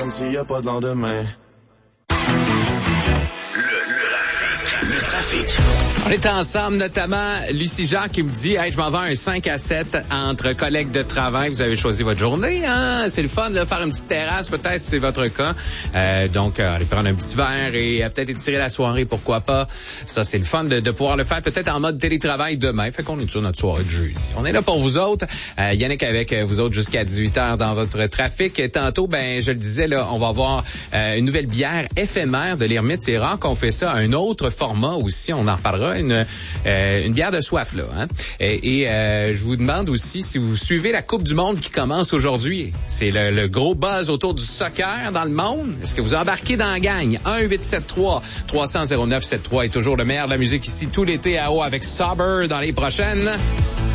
comme s'il y a pas de lendemain. Le trafic. On est ensemble, notamment Lucie Jacques qui me dit « Hey, je m'en vais un 5 à 7 entre collègues de travail. Vous avez choisi votre journée, hein? C'est le fun de faire une petite terrasse, peut-être, si c'est votre cas. Donc, aller prendre un petit verre et peut-être étirer la soirée, pourquoi pas. Ça, c'est le fun de pouvoir le faire, peut-être en mode télétravail demain. Fait qu'on est sur notre soirée de jeudi. On est là pour vous autres. Yannick avec vous autres jusqu'à 18h dans votre trafic. Et tantôt, je le disais, là, on va avoir une nouvelle bière éphémère de l'Hermite. C'est rare qu'on fait ça. Un autre format aussi, on en reparlera. Une bière de soif, là. Hein? Et je vous demande aussi si vous suivez la Coupe du Monde qui commence aujourd'hui. C'est le gros buzz autour du soccer dans le monde. Est-ce que vous embarquez dans la gang? 1-873-300-0973 est toujours le meilleur de la musique ici tout l'été à eau avec Sauber dans les prochaines.